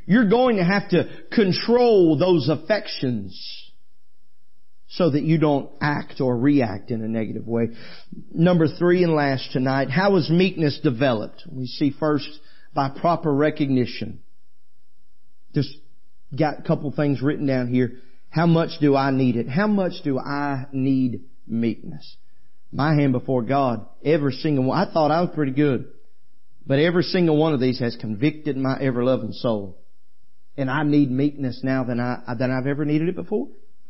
You're going to have to control those affections so that you don't act or react in a negative way. Number 3 and last tonight, how is meekness developed? We see first by proper recognition. Just got a couple things written down here. How much do I need it? How much do I need meekness? My hand before God, every single one. I thought I was pretty good. But every single one of these has convicted my ever-loving soul. And I need meekness now than I've ever needed it before.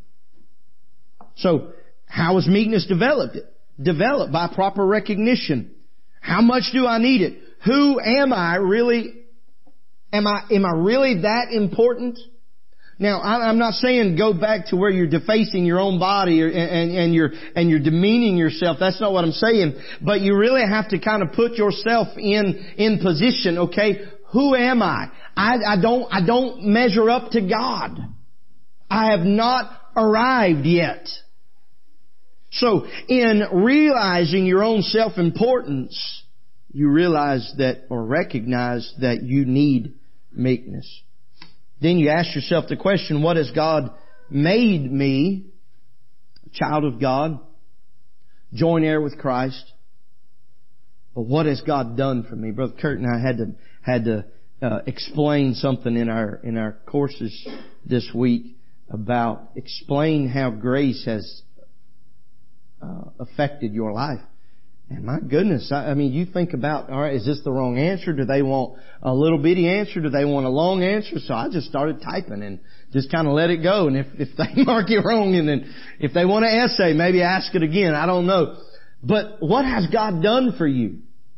So, how is meekness developed? Developed by proper recognition. How much do I need it? Who am I really? Am I really that important? Now, I'm not saying go back to where you're defacing your own body and you're demeaning yourself. That's not what I'm saying. But you really have to kind of put yourself in position. Okay, who am I? I don't measure up to God. I have not arrived yet. So, in realizing your own self-importance, you realize that or recognize that you need meekness. Then you ask yourself the question, what has God made me? A child of God, joint heir with Christ. But what has God done for me? Brother Kurt and I had to explain something in our courses this week about explain how grace has affected your life. And my goodness, I mean, you think about, all right, is this the wrong answer? Do they want a little bitty answer? Do they want a long answer? So I just started typing and just kind of let it go. And if they mark it wrong, and then if they want an essay, maybe ask it again. I don't know. But what has God done for you?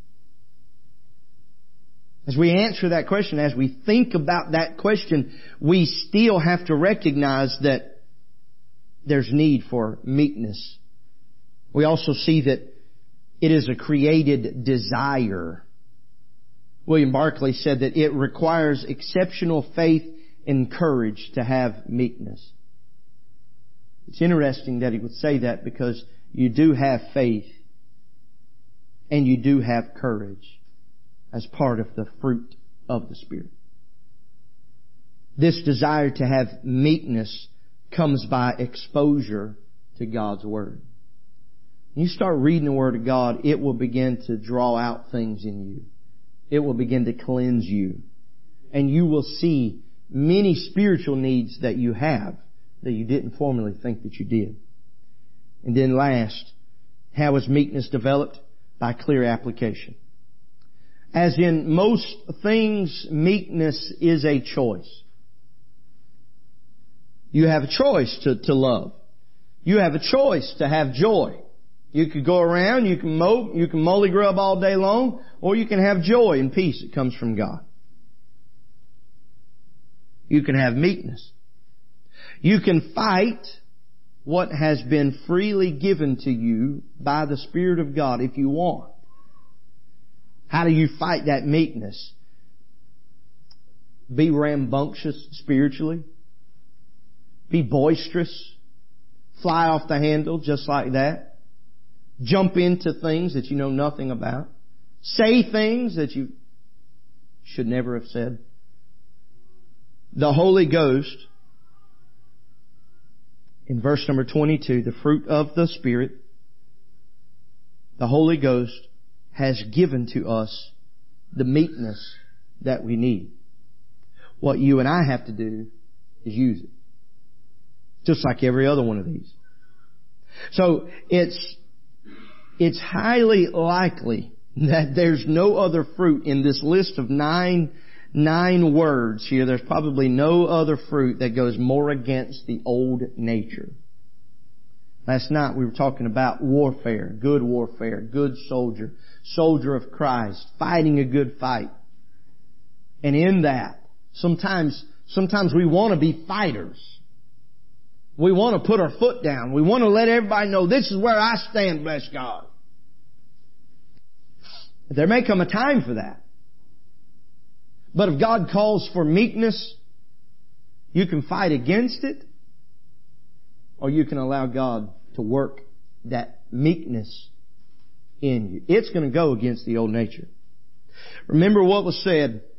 As we answer that question, as we think about that question, we still have to recognize that there's need for meekness. We also see that it is a created desire. William Barclay said that it requires exceptional faith and courage to have meekness. It's interesting that he would say that because you do have faith and you do have courage as part of the fruit of the Spirit. This desire to have meekness comes by exposure to God's Word. When you start reading the Word of God, it will begin to draw out things in you. It will begin to cleanse you. And you will see many spiritual needs that you have that you didn't formerly think that you did. And then last, how is meekness developed? By clear application. As in most things, meekness is a choice. You have a choice to love. You have a choice to have joy. You could go around, you can mope, you can molly grub all day long, or you can have joy and peace that comes from God. You can have meekness. You can fight what has been freely given to you by the Spirit of God if you want. How do you fight that meekness? Be rambunctious spiritually. Be boisterous. Fly off the handle just like that. Jump into things that you know nothing about. Say things that you should never have said. The Holy Ghost, in verse number 22, the fruit of the Spirit, the Holy Ghost has given to us the meekness that we need. What you and I have to do is use it. Just like every other one of these. So it's highly likely that there's no other fruit in this list of nine words here. There's probably no other fruit that goes more against the old nature. Last night we were talking about warfare, good soldier, soldier of Christ, fighting a good fight. And in that, sometimes we want to be fighters. We want to put our foot down. We want to let everybody know this is where I stand, bless God. There may come a time for that. But if God calls for meekness, you can fight against it, or you can allow God to work that meekness in you. It's going to go against the old nature. Remember what was said